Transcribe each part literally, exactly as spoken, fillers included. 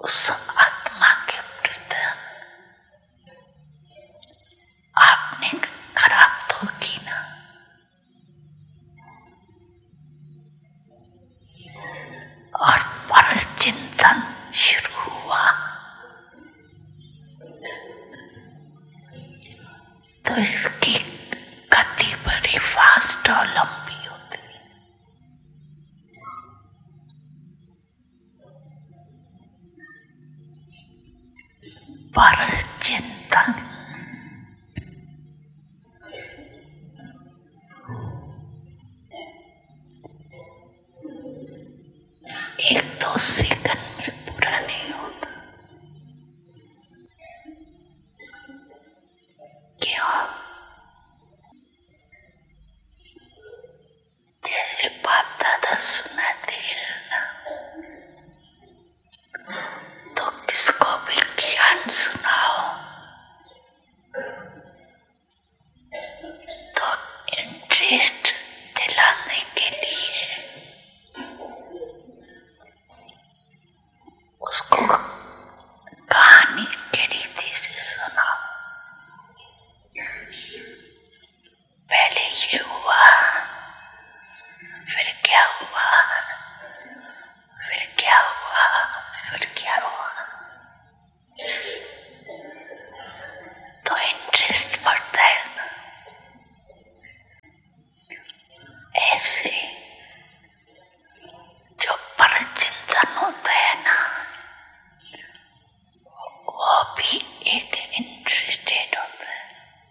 उस आत्मा के प्रति आपने खराब तो की ना, और पर चिंतन शुरू हुआ तो इसकी गति बड़ी फास्ट और लंबी होती है। पर चिंतन एक दो सेकंड में पूरा नहीं होता। क्यों? जैसे बाप दादा सुनाते हैं ना, तो किसको भी ज्ञान सुनाओ तो इंटरेस्ट दिलाने के लिए उसको कहानी के रीति से सुनाओ। पहले ये हुआ, फिर क्या हुआ, फिर क्या हुआ, फिर क्या हुआ, तो इंटरेस्ट बढ़ता है ना। ऐसे जो परचिंतन होता है ना, वो भी एक इंटरेस्टेड होता है।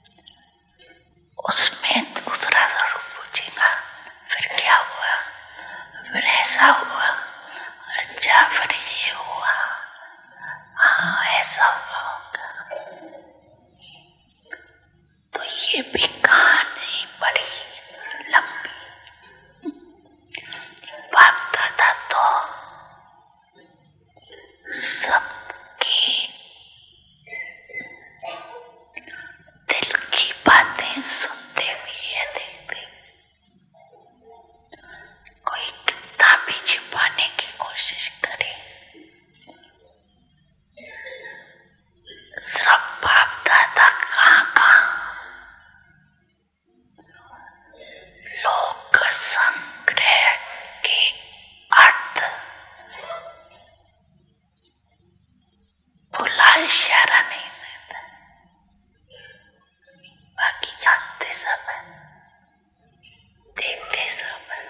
उसमें दूसरा जरूर पूछेगा, फिर क्या हुआ, फिर ऐसा हुआ, अच्छा फिर ये हुआ, हाँ ऐसा हुआ होगा। तो ये भी कहानी बड़ी लंबी। बाप दादा तो सबकी दिल की बातें सुनते भी है, देखते। कोई कितना भी छिपाने की कोशिश करे, सिर्फ बाप दादा कहाँ कहाँ लोक संग्रह के अर्थ भुला इशारा नहीं देता। बाकी जानते सब है, देखते सब है।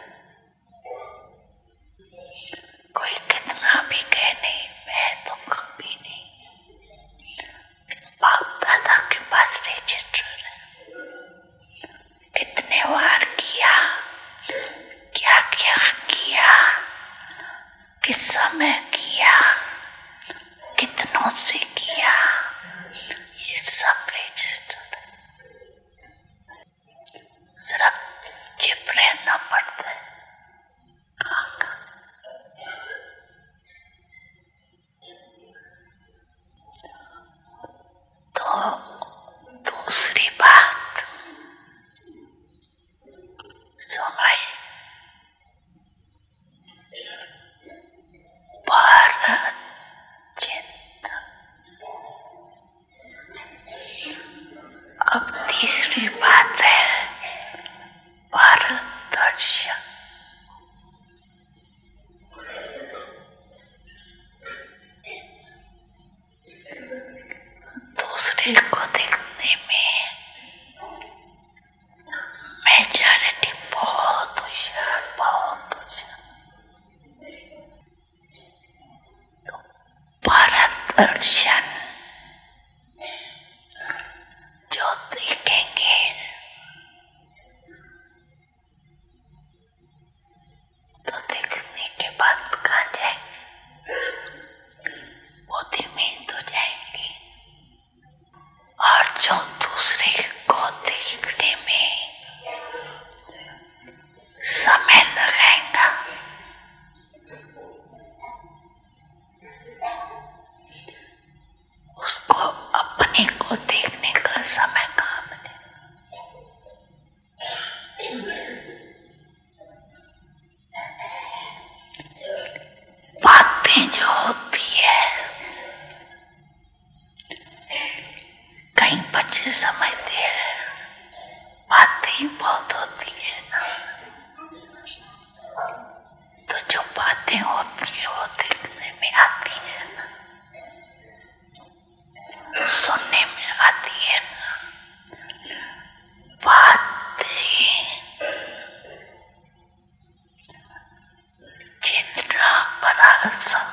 कोई कितना भी कहे नहीं, मैं तो कभी नहीं। बाप दादा के पास रजिस्टर है, कितने बार किया, क्या क्या किया, किस समय किया, कितनों से किया, ये सब रजिस्टर है। सिर्फ चिप रहना पड़ता है। तो दूसरी बात सुनाई, पर चिंतन। अब तीसरी बात है पर दर्शन। दूसरे को देखने में मेजॉरिटी बहुत होशियार, बहुत होशियार। तो पर दर्शन जो देखेंगे तो देखने के बाद कहाँ जाएंगे, वो धीमे तो जाएंगे। और जो दूसरे को देखने में समय लगाएगा, उसको अपने को देखने का समय कहाँ मिलेगा। बातें जो होती है ही बहुत होती है, तो जो बातें होती है वो देखने में आती है, सुनने में आती है। बातें जितना बड़ा